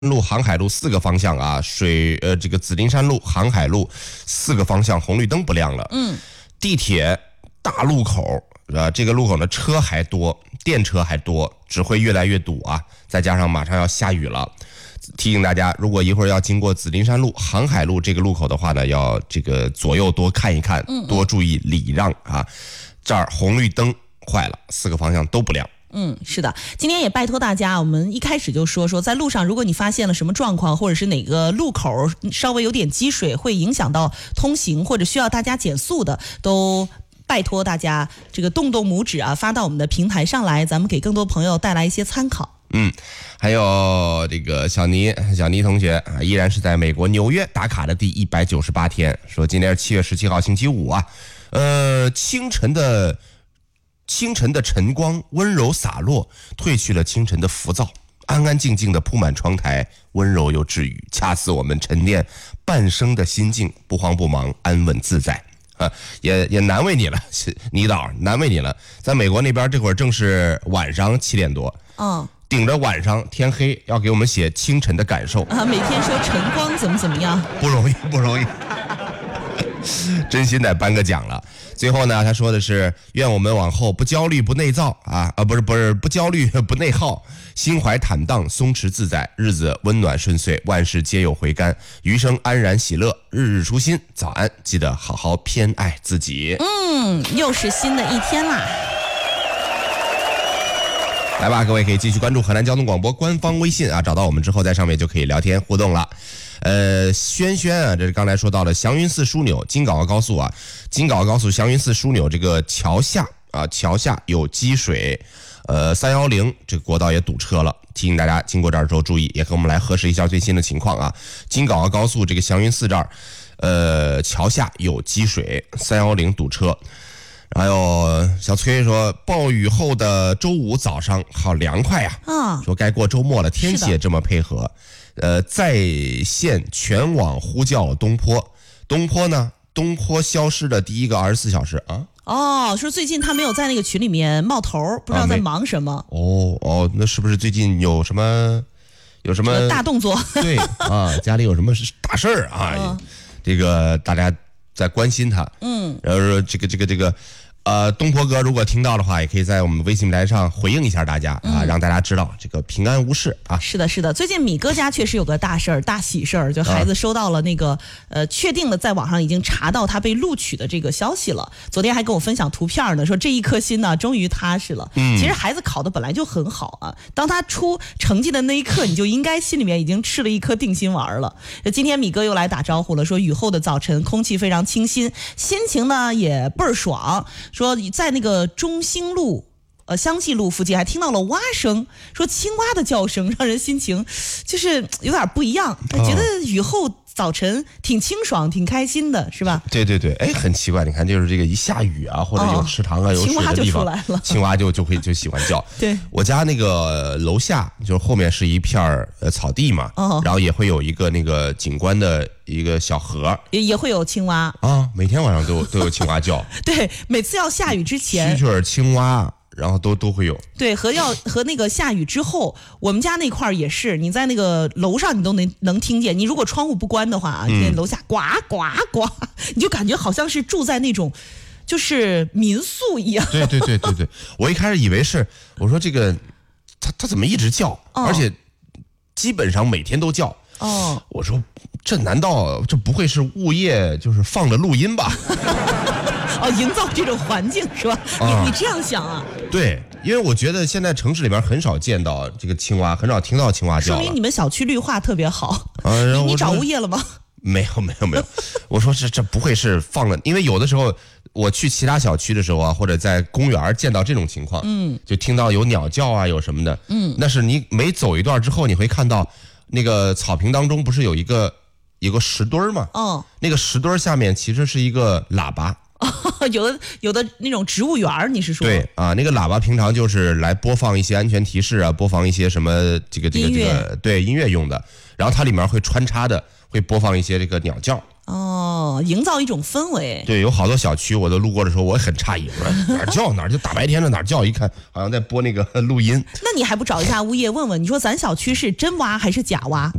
路、航海路4个方向啊，这个紫金山路、航海路4个方向红绿灯不亮了。地铁大路口这个路口呢车还多，电车还多，只会越来越堵啊！再加上马上要下雨了，提醒大家，如果一会儿要经过紫金山路、航海路这个路口的话呢，要这个左右多看一看，多注意礼让啊！这儿红绿灯坏了，4个方向都不亮。 是的，今天也拜托大家，我们一开始就说在路上，如果你发现了什么状况，或者是哪个路口稍微有点积水，会影响到通行，或者需要大家减速的，都拜托大家这个动拇指啊，发到我们的平台上来，咱们给更多朋友带来一些参考。 还有这个小倪同学啊，依然是在美国纽约打卡的第198天，说今天是7月17号星期五啊，清晨的晨光温柔洒落，褪去了清晨的浮躁，安安静静的铺满窗台，温柔又治愈，恰似我们沉淀半生的心境，不慌不忙，安稳自在啊！也难为你了，倪导，难为你了。在美国那边这会儿正是晚上7点多，顶着晚上天黑要给我们写清晨的感受啊！每天说晨光怎么样， 不容易。真心得颁个奖了。最后呢，他说的是愿我们往后不焦虑不内躁不焦虑不内耗，心怀坦荡松弛自在，日子温暖顺遂，万事皆有回甘，余生安然喜乐，日日初心。早安，记得好好偏爱自己。 又是新的一天啦。 来吧，各位可以继续关注河南交通广播官方微信啊，找到我们之后在上面就可以聊天互动了。轩啊，这是刚才说到的祥云寺枢纽京港澳高速祥云寺枢纽这个桥下有积水，310这个国道也堵车了，提醒大家经过这儿之后注意，也和我们来核实一下最新的情况啊。京港澳高速这个祥云寺这儿，桥下有积水，310堵车。还有小崔说，暴雨后的周五早上好凉快呀，说该过周末了，天气也这么配合。在线全网呼叫东坡呢？东坡消失的第一个24小时啊！ 说最近他没有在那个群里面冒头，不知道在忙什么。 那是不是最近有什么大动作？ 对啊，家里有什么大事儿啊？这个大家在关心他。然后说这个。东坡哥如果听到的话，也可以在我们微信平台上回应一下大家啊，让大家知道这个平安无事啊。 是的，最近米哥家确实有个大喜事儿，就孩子收到了那个确定的，在网上已经查到他被录取的这个消息了。昨天还跟我分享图片呢，说这一颗心呢终于踏实了。其实孩子考的本来就很好啊，当他出成绩的那一刻，你就应该心里面已经吃了一颗定心丸了。今天米哥又来打招呼了，说雨后的早晨空气非常清新，心情呢也倍儿爽。说在那个中兴路香济路附近还听到了蛙声，说青蛙的叫声让人心情就是有点不一样，觉得雨后早晨挺清爽挺开心的，是吧？ 对，很奇怪，你看就是这个一下雨啊，或者有池塘啊，有水的地方，青蛙就喜欢叫。 对， 我家那个楼下就是后面是一片草地嘛，然后也会有一个那个景观的一个小河， 也会有青蛙啊，每天晚上都有青蛙叫。 对，每次要下雨之前， 蛐蛐、青蛙。然后都会有， 对，和那个下雨之后，我们家那块也是，你在那个楼上你都能听见，你如果窗户不关的话，楼下呱呱呱，你就感觉好像是住在那种就是民宿一样。 对，我一开始以为是，我说这个他怎么一直叫，而且基本上每天都叫。我说这难道这不会是物业就是放的录音吧？ 营造这种环境是吧？你这样想啊？ 对，因为我觉得现在城市里面很少见到这个青蛙，很少听到青蛙叫了， 说明你们小区绿化特别好。你找物业了吗？ 没有。我说这不会是放了，因为有的时候我去其他小区的时候啊，或者在公园见到这种情况，就听到有鸟叫啊，有什么的，那是你每走一段之后，你会看到那个草坪当中不是有一个石墩吗？那个石墩下面其实是一个喇叭。 有的那种植物园，你是说？对啊，那个喇叭平常就是来播放一些安全提示啊，播放一些什么这个对音乐用的，然后它里面会穿插的会播放一些这个鸟叫。 哦，营造一种氛围。 对，有好多小区我都路过的时候，我很诧异，我说哪儿叫哪儿，就大白天的哪儿叫，一看好像在播那个录音。 那你还不找一下物业问问？你说咱小区是真挖还是假挖？